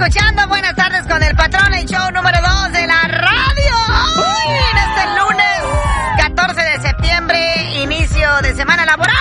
escuchando Buenas Tardes con el Patrón, el show número 2 de la radio. Hoy, en este lunes 14 de septiembre, inicio de semana laboral.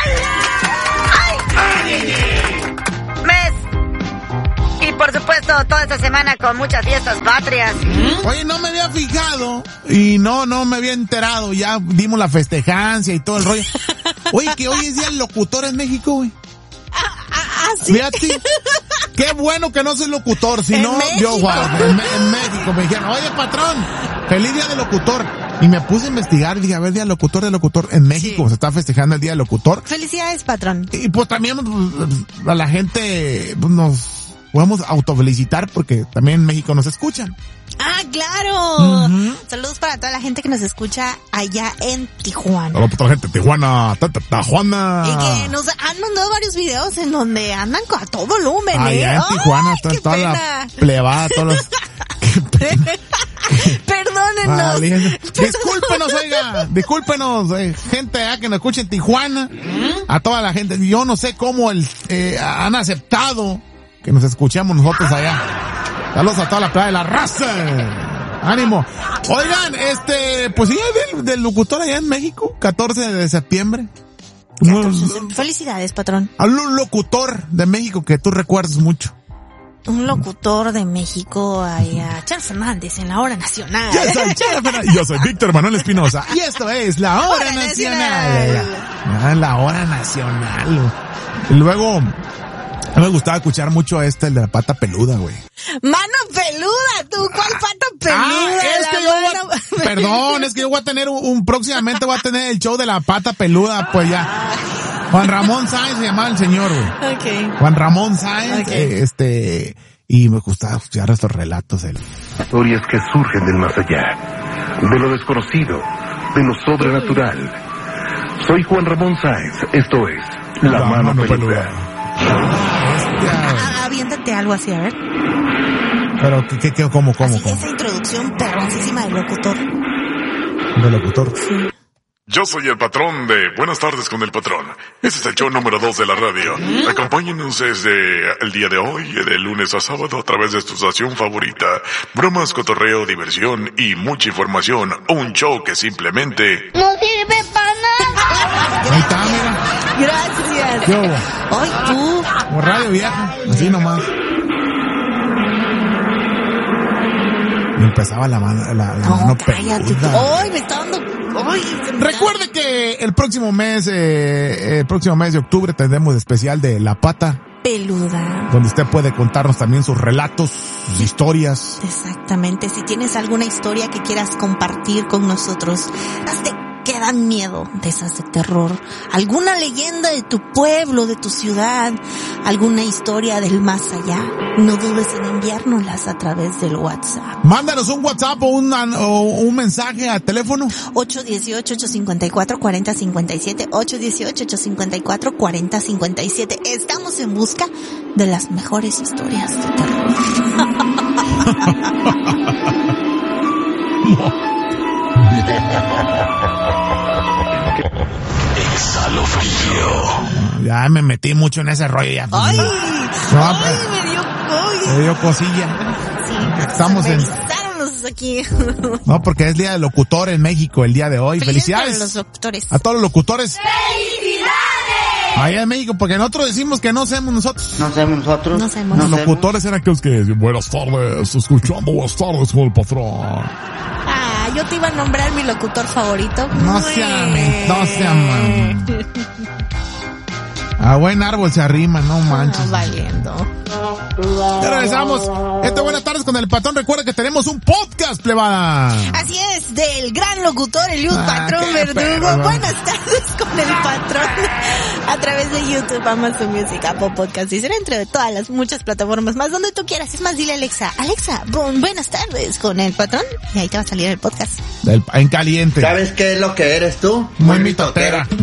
Mes. Y por supuesto, toda esta semana con muchas fiestas patrias. Oye, no me había fijado y no me había enterado. Ya dimos la festejancia y todo el rollo. Oye, que hoy es día del locutor en México, güey. ¿Sí? Fíjate, qué bueno que no soy locutor, si no, yo, en México me dijeron, oye, patrón, feliz día del locutor. Y me puse a investigar y dije, a ver, día del locutor, en México, se está festejando el día del locutor. Felicidades, patrón. Y pues también a la gente nos podemos autofelicitar porque también en México nos escuchan. ¡Ah, claro! Saludos para toda la gente que nos escucha allá en Tijuana. Saludos para toda la gente de Tijuana, Tijuana. Y que nos han mandado varios videos en donde andan a todo volumen, allá en Tijuana está toda la plebada, todos los... Perdónenos. Discúlpenos, oiga, gente que nos escucha en Tijuana, a toda la gente. Yo no sé cómo han aceptado que nos escuchamos nosotros allá. Saludos a toda la playa de la raza. Ánimo. Oigan, pues sí, del locutor allá en México, 14 de septiembre. Felicidades, patrón. A un locutor de México que tú recuerdas mucho. Un locutor de México, allá, Char Fernández, en la Hora Nacional. Yo soy Víctor Manuel Espinosa y esto es la Hora Nacional. La Hora Nacional. Y luego... me gustaba escuchar mucho el de la pata peluda, güey. ¡Mano peluda! ¿Tú cuál pata peluda? Es que yo voy a tener próximamente voy a tener el show de la pata peluda, pues ya. Juan Ramón Sáenz se llamaba el señor, güey. Okay. Juan Ramón Sáenz, y me gustaba escuchar estos relatos. Historias que surgen del más allá, de lo desconocido, de lo sobrenatural. Soy Juan Ramón Sáenz, esto es La Mano Peluda. Aviéntate algo así, a ver. Pero, ¿cómo? Esa introducción perroncísima del locutor. ¿Del locutor? Sí. Yo soy el patrón de Buenas Tardes con el Patrón. Este es el show número 2 de la radio. Acompáñenos desde el día de hoy, de lunes a sábado, a través de tu estación favorita. Bromas, cotorreo, diversión y mucha información. Un show que simplemente... ¡no sirve para nada! Ahí está, mira. Gracias. ¿Qué hubo? ¡Ay, tú! Como radio vieja, así nomás. Y empezaba la mano peluda. ¡Ay, me está dando! ¡Ay! Recuerde que el próximo mes de octubre tendremos especial de La Pata Peluda, donde usted puede contarnos también sus relatos, sus historias. Exactamente. Si tienes alguna historia que quieras compartir con nosotros, que dan miedo, de esas de terror, alguna leyenda de tu pueblo, de tu ciudad, alguna historia del más allá, no dudes en enviárnoslas a través del WhatsApp. Mándanos un WhatsApp o un mensaje al teléfono 818-854-4057, 818-854-4057. Estamos en busca de las mejores historias de terror. Exhalo frío. Ya me metí mucho en ese rollo ya. ¡Ay! Me dio cosilla. Sí, estamos aquí. No, porque es día del locutor en México el día de hoy. Felicidades. A los locutores. A todos los locutores. ¡felicidades! Allá en México, porque nosotros decimos que no somos nosotros. No sabemos. Los locutores eran aquellos que dicen, buenas tardes, escuchando Buenas Tardes con el Patrón. Yo te iba a nombrar mi locutor favorito. No sean. A buen árbol se arrima, no manches. No, valiendo. Ya regresamos. Buenas Tardes con el Patrón. Recuerda que tenemos un podcast, plebada. Así es, del gran locutor Eliud Patrón Verdugo. Buenas tardes con el Patrón. A través de YouTube, Amazon Music, Apple Podcast, y será entre todas las muchas plataformas más, donde tú quieras. Es más, dile a Alexa, buenas tardes con el Patrón. Y ahí te va a salir el podcast. En caliente. ¿Sabes qué es lo que eres tú? Muy mitotera.